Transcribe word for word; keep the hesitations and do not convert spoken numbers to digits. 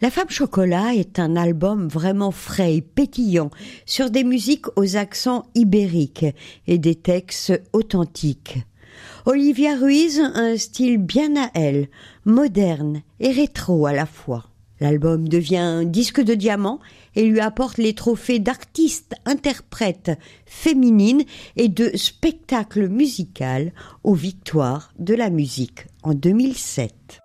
La Femme Chocolat est un album vraiment frais et pétillant sur des musiques aux accents ibériques et des textes authentiques. Olivia Ruiz a un style bien à elle, moderne et rétro à la fois. L'album devient un disque de diamant et lui apporte les trophées d'artiste interprète féminine et de spectacle musical aux Victoires de la musique en deux mille sept.